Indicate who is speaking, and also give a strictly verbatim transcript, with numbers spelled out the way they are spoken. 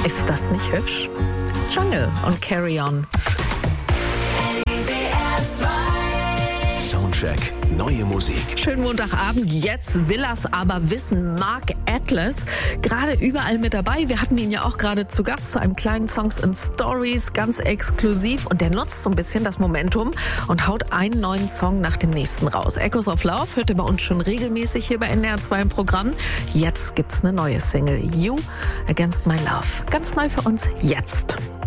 Speaker 1: Ist das nicht hübsch? Jungle und Carry On.
Speaker 2: Soundcheck, neue Musik.
Speaker 1: Schönen Montagabend, jetzt will er's aber wissen. Mark Atlas, gerade überall mit dabei. Wir hatten ihn ja auch gerade zu Gast zu einem kleinen Songs and Stories, ganz exklusiv. Und der nutzt so ein bisschen das Momentum und haut einen neuen Song nach dem nächsten raus. Echoes of Love hört ihr bei uns schon regelmäßig hier bei N D R zwei im Programm. Jetzt gibt's eine neue Single, You Against My Love. Ganz neu für uns, jetzt.